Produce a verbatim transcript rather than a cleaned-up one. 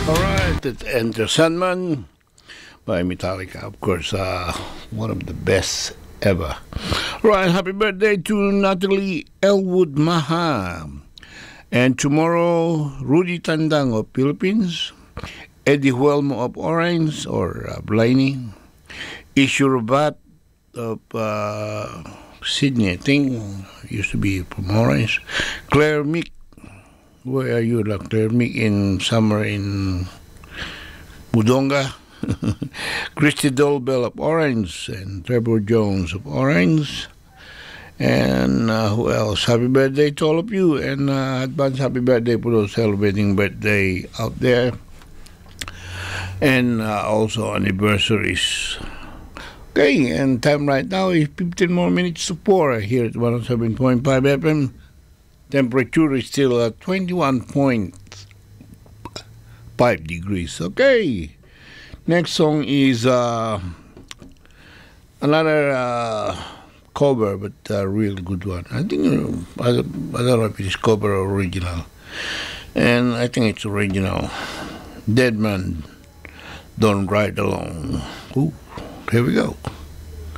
Alright, it's Enter Sandman by Metallica. Of course, uh, one of the best ever. Right, happy birthday to Natalie Elwood Maha. And tomorrow, Rudy Tandang of Philippines, Eddie Huelmo of Orange, or uh, Blaney, Ishu Rabat of uh, Sydney, I think, used to be from Orange, Claire Mick. Where are you, Doctor Mick? In summer in Budonga. Christy Dolbell of Orange and Trevor Jones of Orange. And uh, who else? Happy birthday to all of you. And uh, advance happy birthday for those celebrating birthday out there. And uh, also anniversaries. Okay, and time right now is fifteen more minutes to four here at one oh seven point five F M. Temperature is still at twenty-one point five degrees. Okay. Next song is uh, another uh, cover, but a real good one. I think, uh, I, don't, I don't know if it is cover or original. And I think it's original. Dead Man Don't Ride Alone. Ooh, here we go.